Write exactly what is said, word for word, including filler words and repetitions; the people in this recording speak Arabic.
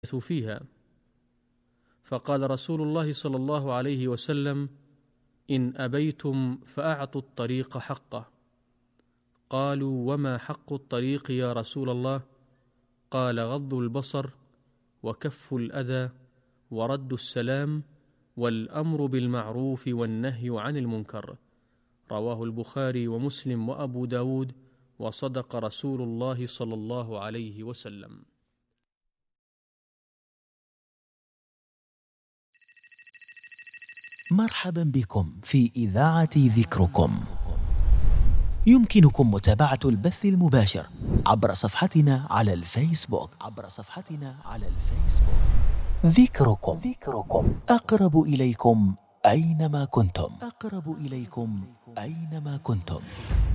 فيها. فقال رسول الله صلى الله عليه وسلم: إن أبيتم فأعطوا الطريق حقه. قالوا: وما حق الطريق يا رسول الله؟ قال: غض البصر، وكف الأذى، ورد السلام، والأمر بالمعروف والنهي عن المنكر. رواه البخاري ومسلم وأبو داود، وصدق رسول الله صلى الله عليه وسلم. مرحبا بكم في إذاعة ذكركم. يمكنكم متابعة البث المباشر عبر صفحتنا على الفيسبوك عبر صفحتنا على الفيسبوك ذكركم. ذكركم أقرب إليكم أينما كنتم. أقرب إليكم أينما كنتم.